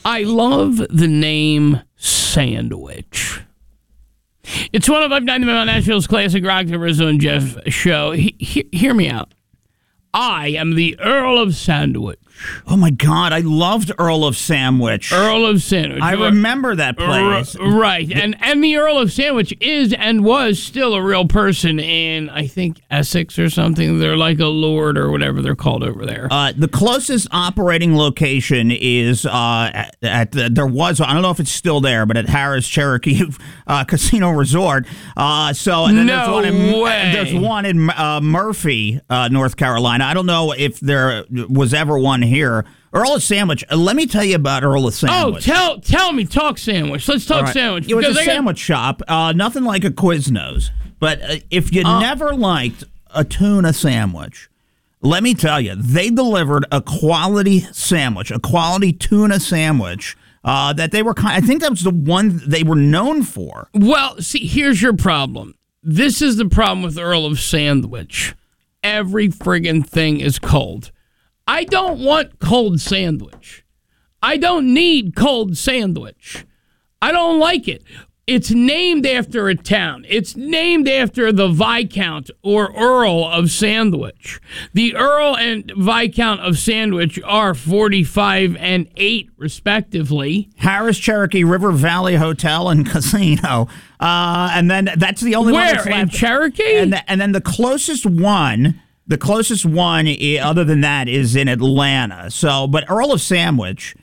I love the name Sandwich. It's one of 590 Nashville's classic rock, the Rizzo and Jeff show. Hear me out. I am the Earl of Sandwich. Oh, my God. I loved Earl of Sandwich. Earl of Sandwich. I remember that place. Right. And the Earl of Sandwich is and was still a real person in, I think, Essex or something. They're like a lord or whatever they're called over there. The closest operating location is there was, I don't know if it's still there, but at Harris Cherokee Casino Resort. And then there's one in Murphy, North Carolina. I don't know if there was ever one here. Earl of Sandwich. Let me tell you about Earl of Sandwich. Oh, tell me. Talk sandwich. Let's talk sandwich. It was a sandwich shop. Nothing like a Quiznos. But if you never liked a tuna sandwich, let me tell you, they delivered a quality sandwich, a quality tuna sandwich that they were I think that was the one they were known for. Well, see, here's your problem. This is the problem with Earl of Sandwich. Every friggin' thing is cold. I don't want cold sandwich. I don't need cold sandwich. I don't like it. It's named after a town. It's named after the Viscount or Earl of Sandwich. The Earl and Viscount of Sandwich are 45 and 8, respectively. Harris Cherokee River Valley Hotel and Casino. And then that's the only one that's left. Where, in Cherokee? And then the closest one other than that is in Atlanta. So, but Earl of Sandwich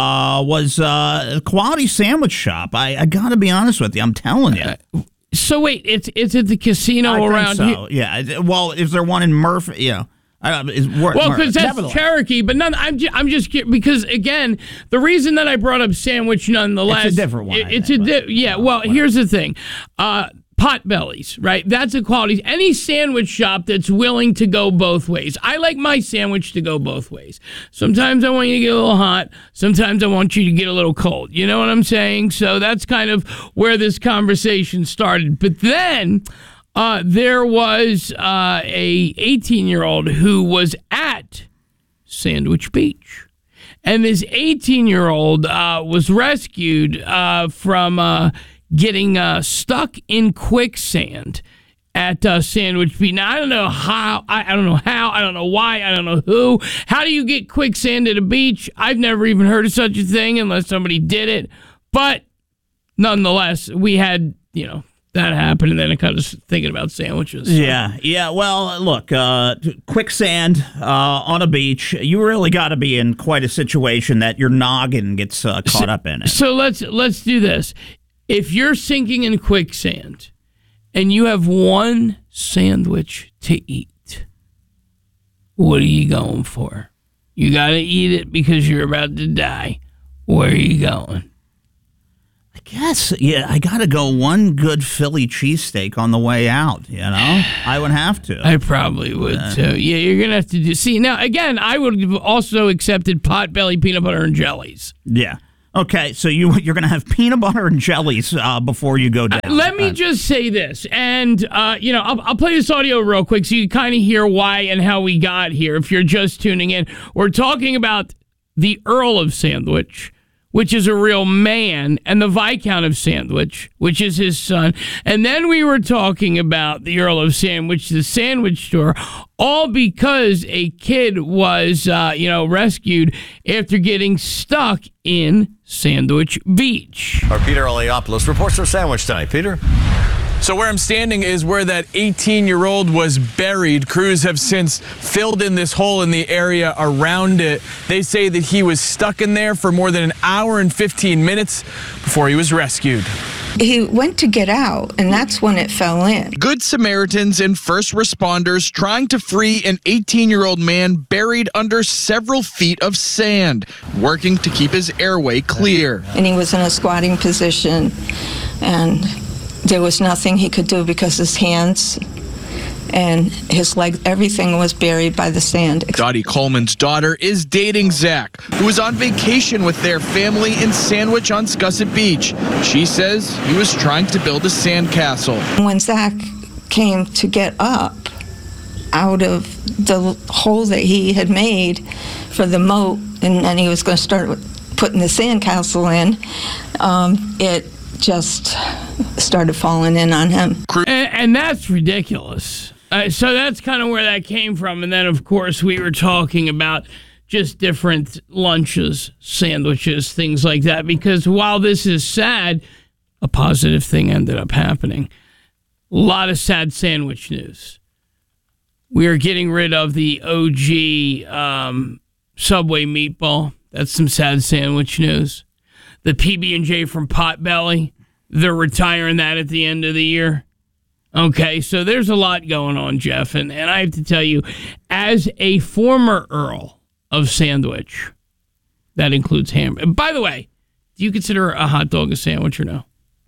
was a quality sandwich shop. I got to be honest with you. I'm telling you. So wait, it's at the casino around here? Yeah. Well, is there one in Murphy? Yeah. Because that's Cherokee, but I'm just because again, the reason that I brought up Sandwich, nonetheless, it's a different one. Well, here's the thing. Potbellies, right? That's a quality. Any sandwich shop that's willing to go both ways. I like my sandwich to go both ways. Sometimes I want you to get a little hot. Sometimes I want you to get a little cold. You know what I'm saying? So that's kind of where this conversation started. But then there was a 18-year-old who was at Sandwich Beach. And this 18-year-old was rescued from getting stuck in quicksand at Sandwich Beach. Now, I don't know how, I don't know why, I don't know who. How do you get quicksand at a beach? I've never even heard of such a thing unless somebody did it. But nonetheless, we had, that happened, and then I kind of thinking about sandwiches. So. Yeah. Well, look, quicksand on a beach, you really got to be in quite a situation that your noggin gets caught up in it. So let's do this. If you're sinking in quicksand and you have one sandwich to eat, what are you going for? You got to eat it because you're about to die. Where are you going? I guess, I got to go one good Philly cheesesteak on the way out, I would have to. I probably would, too. Yeah, you're going to have to do... See, now, again, I would have also accepted Potbelly peanut butter and jellies. Yeah. Okay, so you're going to have peanut butter and jellies before you go down. Let me just say this, and I'll play this audio real quick so you kind of hear why and how we got here. If you're just tuning in, we're talking about the Earl of Sandwich, which is a real man, and the Viscount of Sandwich, which is his son. And then we were talking about the Earl of Sandwich, the sandwich store, all because a kid was, rescued after getting stuck in Sandwich Beach. Our Peter Oleopoulos reports for Sandwich tonight. Peter? So where I'm standing is where that 18-year-old was buried. Crews have since filled in this hole in the area around it. They say that he was stuck in there for more than an hour and 15 minutes before he was rescued. He went to get out, and that's when it fell in. Good Samaritans and first responders trying to free an 18-year-old man buried under several feet of sand, working to keep his airway clear. And he was in a squatting position, and there was nothing he could do because his hands and his legs, everything was buried by the sand. Dottie Coleman's daughter is dating Zach, who was on vacation with their family in Sandwich on Scusset Beach. She says he was trying to build a sandcastle. When Zach came to get up out of the hole that he had made for the moat, and then he was going to start putting the sandcastle in, it just started falling in on him. And that's ridiculous. So that's kind of where that came from. And then, of course, we were talking about just different lunches, sandwiches, things like that. Because while this is sad, a positive thing ended up happening. A lot of sad sandwich news. We are getting rid of the OG Subway meatball. That's some sad sandwich news. The PB&J from Potbelly, they're retiring that at the end of the year. Okay, so there's a lot going on, Jeff. And I have to tell you, as a former Earl of Sandwich, that includes ham. And by the way, do you consider a hot dog a sandwich or no?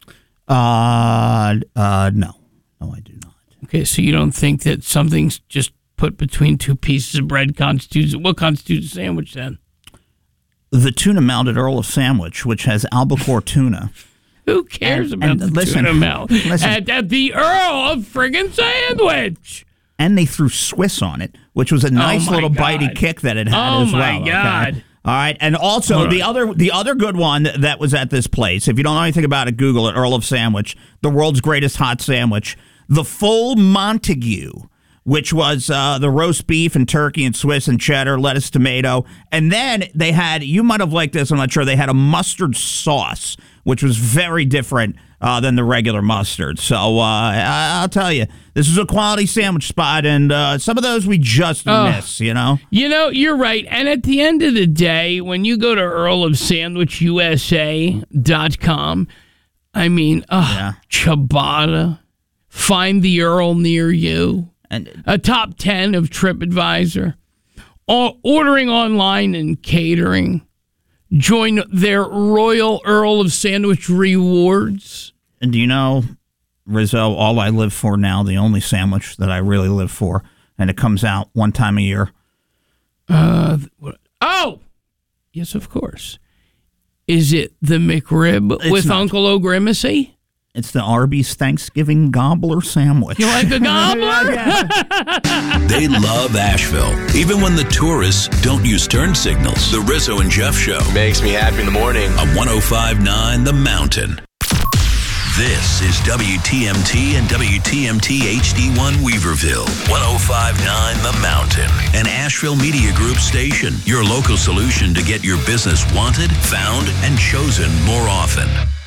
No. No, I do not. Okay, so you don't think that something's just put between two pieces of bread constitutes a sandwich then? The tuna mounted Earl of Sandwich, which has albacore tuna. Who cares about the tuna melt? At the Earl of friggin' Sandwich. And they threw Swiss on it, which was a nice little bitey kick that it had as well. Oh, my God. Okay? All right, and also the other good one that was at this place, if you don't know anything about it, Google it, Earl of Sandwich, the world's greatest hot sandwich. The full Montague, which was the roast beef and turkey and Swiss and cheddar, lettuce, tomato. And then they had, you might have liked this, I'm not sure, they had a mustard sauce, which was very different than the regular mustard. So I'll tell you, this is a quality sandwich spot, and some of those we just miss, you know? You know, you're right. And at the end of the day, when you go to earlofsandwichusa.com, I mean, ciabatta, find the Earl near you. And a top 10 of TripAdvisor, ordering online and catering. Join their Royal Earl of Sandwich rewards. And do you know, Rizzo, all I live for now, the only sandwich that I really live for, and it comes out one time a year? Yes, of course. Is it the McRib with Uncle O'Grimacy? It's the Arby's Thanksgiving Gobbler sandwich. You like the gobbler? They love Asheville, even when the tourists don't use turn signals. The Rizzo and Jeff Show. Makes me happy in the morning. On 105.9 The Mountain. This is WTMT and WTMT HD1 Weaverville. 105.9 The Mountain. An Asheville Media Group station. Your local solution to get your business wanted, found, and chosen more often.